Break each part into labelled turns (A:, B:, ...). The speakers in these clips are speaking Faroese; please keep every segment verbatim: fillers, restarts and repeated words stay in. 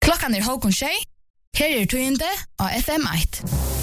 A: Klokkan er halv tjei. Her er tøyende av F M ett.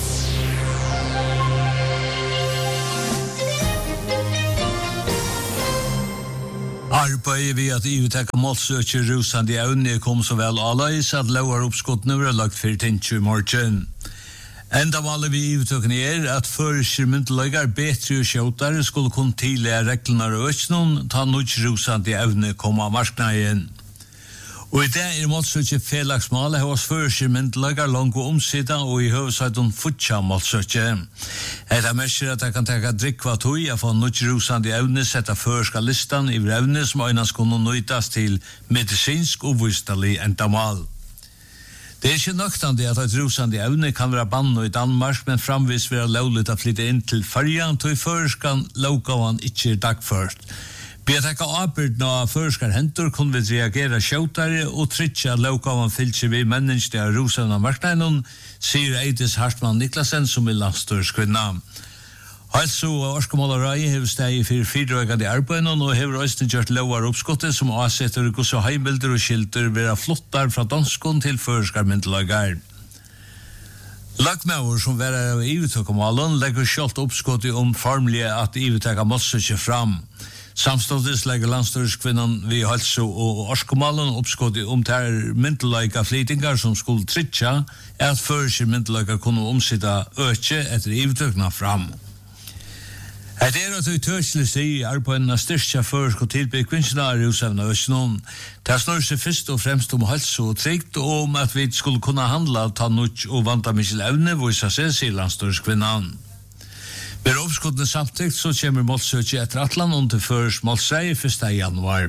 B: Arbeidet ved at ivetekka målsøkjer rusande evne kom så vel alais at lauar oppskottene var lagt for tinsju morgen. Enda vanlig vi ivetekene er at føreskir myndelagar betre og kjøtare skulle kunne tidligere reglene og økene ta nødt rusande evne kom av marknaden. Og i det er målsøkje felaksmålet hos føreskir myndelagar langt og omsida og i høvesøyden futja målsøkje. Etta mesjer at jeg kan teka drikkva tog jeg får nødt rusande evne setta føreska listan i evne som øynas kunne nøytas til medisinsk og vistali endamal. Det er ikke nøktande at et rusande evne kan være banno i Danmark, men framvis være lovligt å flytte inn til farjan til føreskan lovgavan ikke er dagført. Vi har takket avbyrd når føreskar hentur kunne vi reagere kjøtare og trytja lovgavan fylse vi menneskene av rusande marknaden, sier Eidis Hartmann Niklasen som er landstørskvinna. Altså, Orskamålarai hever steg for fyrrøygande arbeidene og hever også gjort lovar oppskottet som avsetter gos og heimelder og skilter vera flottar fra danskon til føreskarmyndelagar. Lagmaur som vera av ivetakkamalen legger skjolt oppskottet om formlige at ivetakkamål ikke fram. Samståndes legger landstørskvinnan vi halso og Orskamålen oppskottet om ter myndelaga flytingar som skulle trytja at føreskir myndelaga kunne omsitta økje etter ivetakna fram. Det er at vi tørselig sier i arbeidene styrkja førsk og tilbygg kvinnsina av rusevna øsnon. Det snur seg først og fremst om helse og trygt og om at vi skulle kunne handla ta nutt og vanta mykje evne visa seg, sier landstørskvinnan. Ved oppskottene samtidig så kommer målsøkje etter atlan om til først målsrei første januar.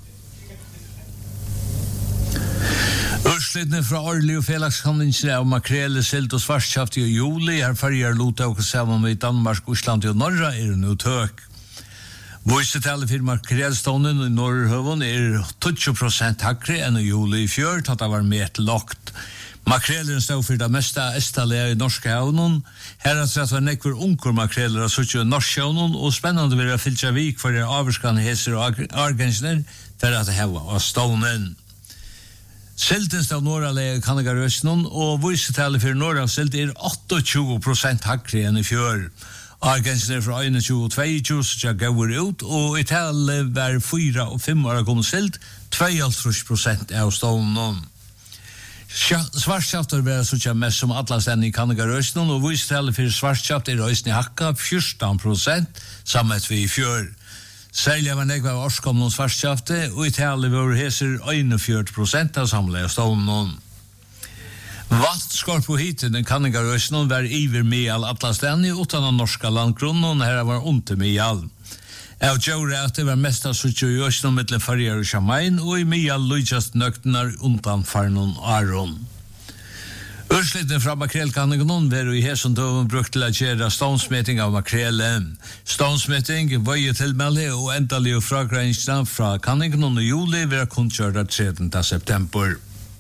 B: Urslitene fra årlig og felagshandlingsene av makrele, silt og svartkjaft i juli er farger lota og sammen med Danmark, Osland og Norra er nå tøk. Voisetallet for makrelstånden i Norrhøven er tjue prosent hakre enn i juli i fjør, tatt det var mer lagt. Makrelen stod for det meste estallet i norske havnen. Her er det var nekver unger makreler av suttje i norske havnen, og spennende vil jeg fylle vik for det avskane heser og argensner for at det heva av stånden. Siltens av Norralege Kannegarøsnon og voisetallet for Norralsilt er tjueåtte prosent hakre enn i fjør. Argensner fra tjue og tjueto så jeg gaur ut, og i tallet var fyra og fem år kommet silt, tjueåtte prosent av stånden. Svartkjaft er vera suttja mest som atlasden i Kannegarøsnon, og voisetallet for svartkjaft er røysen i hakka fjorton prosent, sammet vi i fjør. Særlig var nekva av årskomne svartkjafte, og i tale var heser einogfjøruti prosent av samleie stånden. Vatnskorp og hiten den Kannegarøsnon var iver med all atlasdeni utan av norska landgrunnen, og her var onte med all. Jeg gjorde at det var mest av suttje i Øsnon mittel farger og Sjamain, og i mye lujast nøktnar undan farnon Aron. Urslitene fra makrelkanningen var i hesundøven brukt til å gjøre stånsmeting av makrelen. Stånsmeting var jo tilmelde og endelig og fragrensene fra kanningen i juli var kunnkjørt trettende september.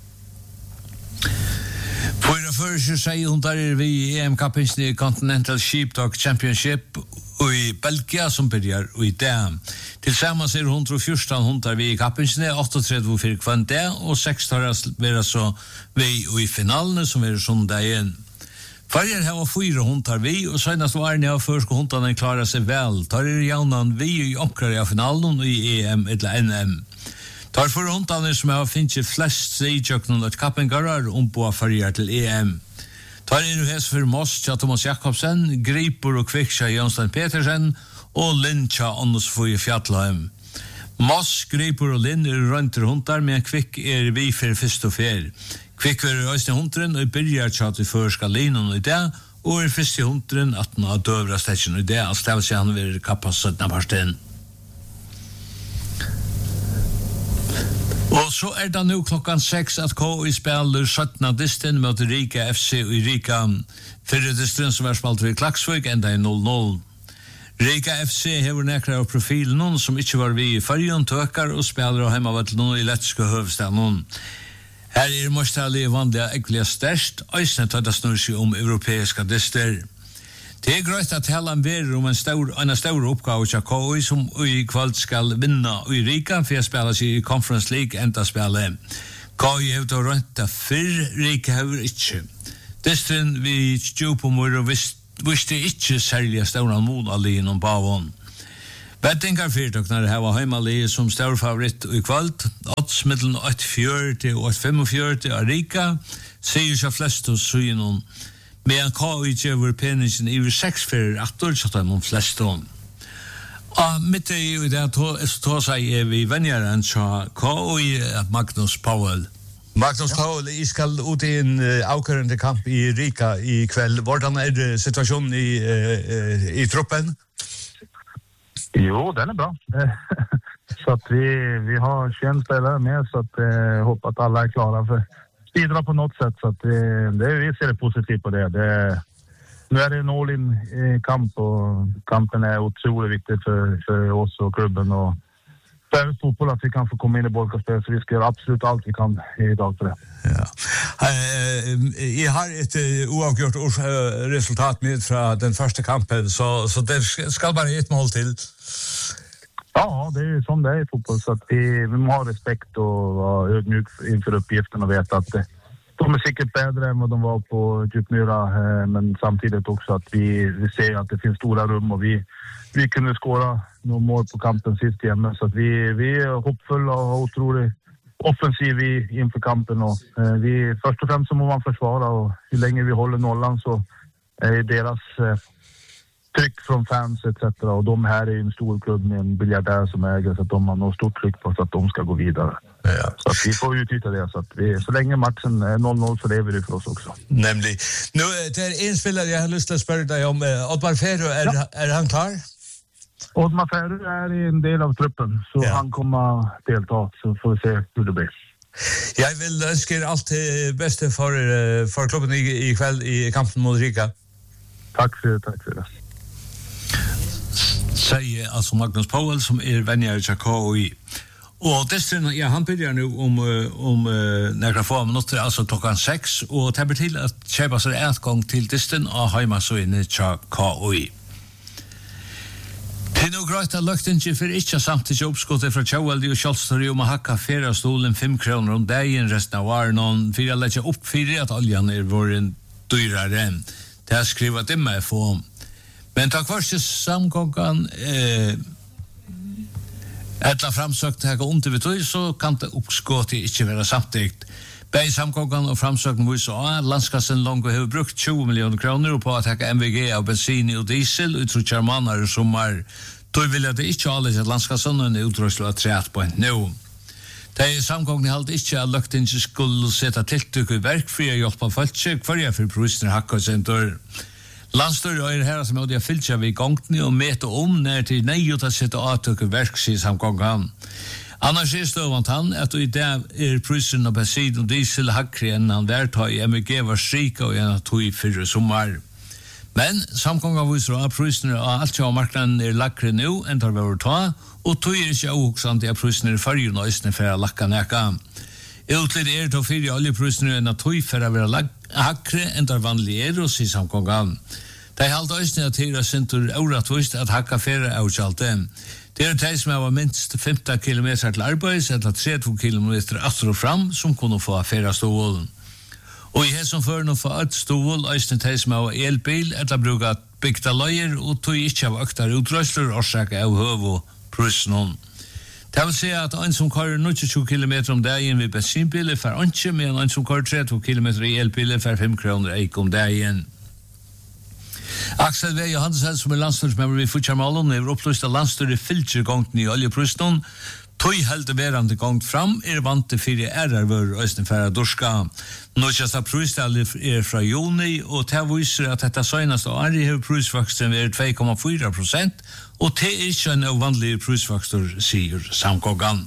B: Fyra fører seg hun der er vi i E M-kappingen i Continental Sheepdog Championship og i Belgia som begynner i det. Tilsammans er hundre og fjorten hundar vi i kappingene, trettioåtta for kvann det, og seks tar vi så vi i finalene som er sondagen. Farger har fyra hundar vi, og senast var ni av først hundene klarer seg vel. Tar er jaunan vi i omkrar av finalen i E M eller N M. Tar for hundene som har finnet flest stridjøknen og kappingarar ombå farger til E M. Tar er hes for Moss til Thomas Jakobsen, Gripur og Kviksja Jonstein Petersen og Linn til Åndesføy Fjattlaheim. Moss, Gripur og Linn er rønter hundar, men Kvik er vi for fyrst og fer. Kvik er øyne hundren og byrjar tjatt i førska linon i det, og er fyrst i hundren at nå døvra stetjen i det, altså det vil si han vil kappa søttna parsten. Og så er det nå klokkan seks at K I spiller syttende disten mot Rika F C og Rika. Fyrre disten som er spalt ved Klaksvøk enda i null null. Rika F C hever nekra av profilen som ikke var vi i fargen tøkar og spiller av heimavatlen i lettiske høvestaden. Her er målstallig vanlige ekkelig størst, øysene tar det snur seg om europeiske dister. Det er greit at hele verer om en stor, en stor oppgave til K I som i kveld skal vinne i Rika for å spille seg i Conference League enda spille. K O I har då rönt för Rika har inte. Destrin vi stjupomor och visste inte särskilt stora mål alene om bavon. Bettingar fyrtoknar hava heimalegi som stor favoritt i kvöld. Odds middelen åtte fyrti og åtte femogfyrti av Rika sier seg flest hos synen. Medan K O I gjør peningen i seks fyrir attor, så tar man flest hon. Og mitt i det så seg er vi vennjaren så K O I Magnus Powell.
C: Magnus Powell, I skal ut i en uh, avkørende kamp i Rika i kveld. Hvordan er situationen i, uh, i truppen?
D: Jo, den är bra. Så att vi vi har tjugoett spelare med så att eh, hoppas att alla är klara för bidra på något sätt så att det, det vi ser det positivt på det. Det nu är det en all in eh, kamp och kampen är otroligt viktig för för oss och klubben och för fotboll att vi kan få komma in i bollspel så vi ska göra absolut allt vi kan idag för det.
C: Ja. Eh jag har ett uh, oavgjort uh, resultat med från den första kampen så så det ska bara ett mål till.
D: Ja, det är ju som det är i fotboll så att vi, vi måste ha respekt och vara ödmjuk inför uppgiften och veta att de är säkert bättre än vad de var på Djupmyra eh, men samtidigt också att vi vi ser att det finns stora rum och vi vi kunde skåra några mål på kampen sist igen så att vi vi är hoppfulla och otroligt offensiv i inför kampen och eh, vi först och främst så måste man försvara och hur länge vi håller nollan så är deras eh, tryck från fans et cetera och de här är en stor klubb med en biljardär som äger så att de har något stort tryck på så att de ska gå vidare. Ja. Så att vi får utnyttja det så att vi så länge matchen är noll noll så lever det för oss också.
C: Nämligen. Nu det är en spelare jag har lust att fråga dig om Oddmar Ferro är ja. är han klar?
D: Oddmar Ferro är en del av truppen så ja. Han kommer delta så får vi se hur det blir.
C: Jag vill önska allt det bästa för för klubben i i kväll i kampen mot Rika.
D: Tack för tack för det.
B: Säger alltså Magnus Powell som är vänjare till K O I. Och dessutom, ja, han börjar nu om, om uh, några få minuter, alltså klockan sex, och det blir till att köpa sig utgång till distan och hemma så inne till K O I. Det är nog grejt att lukten inte för inte samtidigt uppskottet från Tjauvaldi och Kjolstorg om att hacka fyra stolen fem kronor om dagen resten av var någon för att lägga upp fyra att oljan är våren dyrare. Det har skrivit det med för men tack vare samgången eh Etla framsökt hega under vid tog, så kan det uppskått ikke være samtidigt. Begge samgången og framsøkten viser at landskassen Longo har brukt tjue millioner kroner på at hega M V G av bensin og diesel utrykjar mannar i sommar. Tog vil jeg det ikke alle til landskassen og en utrykkel av tre på en nå. Det er samgången halt ikke at løkten ikke skulle sette tiltøk i verk for å hjelpe folk hver jeg for prøysner hakka sin dør. Landstøyre er her som er fyllt vi gongtni og mete om nær til nøyot å sette avtøk i verks i samgången. Annars er støvant han at i dag er prysen av bensin og diesel hakri enn han vertøy M V G var strika og enn tog i fyrre sommar. Men samgången viser at prysen av alt av marknaden er lakre nå enn tar vi over ta, og tog er ikke avhoksant at prysen er fargen og østene for å lakka neka. Utlid er til fire oljeprysene enn at tog for å være hakre enn der vanlig er hos i samgången. Det er halvt øyne at det er sintur åretvist at hakka fere avkjalte. Det er de som har minst femten kilometer til arbeids eller trettio kilometer atter og fram som kunne få fere stålen. Og i hesson før nå få et stål øyne de som har elbil eller bruka bygda løyer og tog ikke av øktar utrøsler årsak av høv og prysen. Det vil si at en som kører tjue kilometer om dagen ved bensinbiler får ikke, men en som kører trettio kilometer i elbiler får fem kroner eik om dagen. Axel V. Johansen, som er landstyrsmember ved Futjarmalen, er opplyst at landstyret fylker gongen i oljeprysten. Tøy heldig verande gongt fram er vant til fire ærer vår østenfæra dorska. Nødkjast prystallet er fra juni, og det viser at dette søgnast av året har prysvaksten vært to komma fyra prosent, og det er ikke en uvanlig prysvakstor, sier samgången.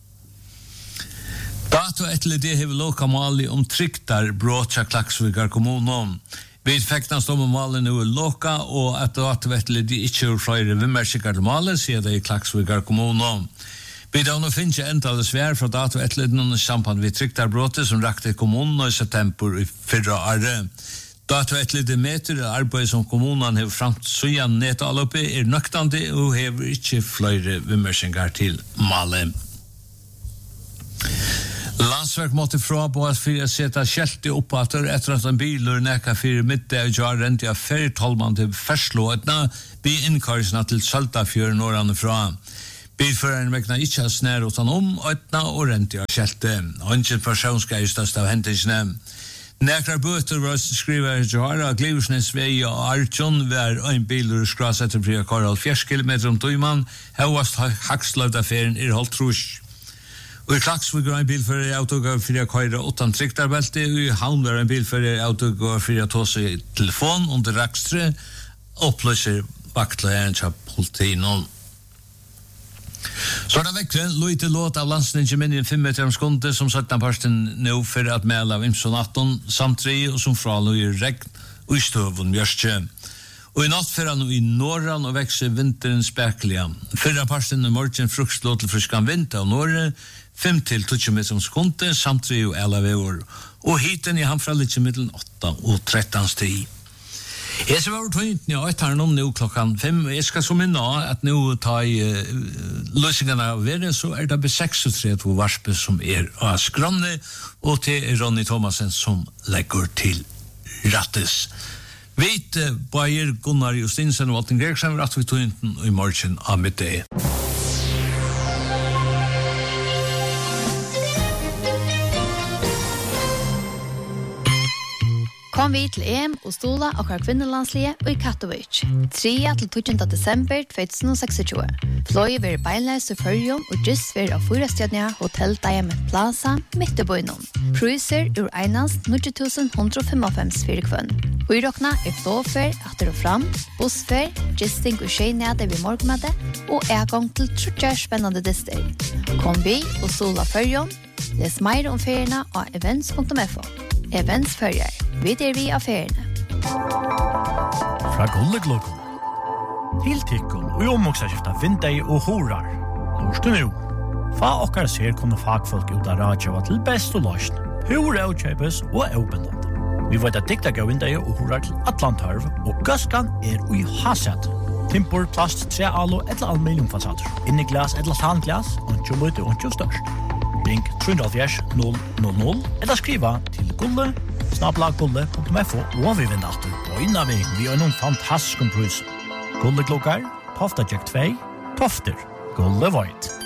B: Dato etter det har vi låka mali om tryktar bråtja Klaksvikar kommunen. Vi feknast om malen nu er låka, og at dato etter det ikke er flere vimmersikar til malen, sier det i Klaksvikar kommunen. Vi da nå finnes ikke endelig svær fra dato etterleden i samband vi tryktarbrottet som rakte kommunen i september i fyrre året. Dato etterleden meter er arbeid som kommunen har framt søyan netalloppe er nøktande og hever ikke flere vimmersingar til malen. Landsverk måtte fra på at for å sette skjeltet opp etter etter at en bil og nekka for middag og gjør rent av fertolman til ferslåetna bi innkarsene til Saltafjøren årene fra. Bilføreren vekna ikke ha snær utan om øtna og rent av skjeltet. Håndkjent person skal i størst av hendingsene. Nekrar bøter var skriver Johara Gliversnes vei og Artjon var en bil og skras etter fri av Karl fjers kilometer om tøyman, hevast haksløvdaffæren er holdt trus. Og i Klaksvig var en bilfører i autogård fri av Karl åttan trykkdarbelte, og i Havn var en bilfører i autogård fri av tåse i telefon under rakstre, oppløser vaktlæren til politiet. Så er det vekkren, lojte låt av landsningen minne i fem meter om skunde som satt den parsten nå for at mel av imson atton samtri og som fraløyer regn og i støvun mjørstje. Og i natt fyrir han i Norran og vekse vinteren spekliga. Fyrra parsten i morgen fruktlåt til friskan vind av Norge, fem til tjueto meter om skunde samtri og ela veor. Og hiten i hamfralitje middelen åtta og tretton stig. Jeg som var tøynt nå, jeg tar noen nå klokken fem, jeg skal så minne at nå ta i uh, løsningene av verden, så er det be seksogtretti varspe som er av skranne, og til Ronny Thomasen som legger til rattes. Vet uh, Bayer Gunnar Justinsen og Alten Gregsen, at vi tøynt i morgen av middag.
E: Kom vi til E M og stola og kvar kvinnelandslige og i Katowice. tredje til tjuende desember tjuetusen seksogtjúgu. Fløy ver beinleis i Førjum og just ver av fyrastjadnia Hotel Diamond Plaza midt i bøynon. Priser ur einast nio tusen one hundred fifty-fem fyrir kvønn. Uirokna er flåfer, atter og fram, bussfer, gisting og skjeinede ved morgenmøte og egang til trutjar spennende dister. Kom vi og stola Førjum. Les meir om feriene av events punktum f o. Events førjer. Vi er vi av feriene.
F: Fra Gullegluggen. Tiltikken og omvoksaskifta vindeg og horar. Lorst du nu. Fa okkar ser kunne fagfolk ut av radjava til best og løsn. Hur er utkjøpes og er åpendant. Vi vet at dikta gav vindeg og horar til Atlantarv, og gaskan er ui hasset. Timpor, plast, tre alo, etla aluminiumfasader. Inni glas, etla tanglas, og ikke løyte og ikke størst. Ring tre null null null null eller skriva til gulle snabla gulle punktum f o og vi vinner alltid på innaving vi har noen fantastiske pris. Gulle klokkar, Tofta Jack two, Tofter, Gulle Void.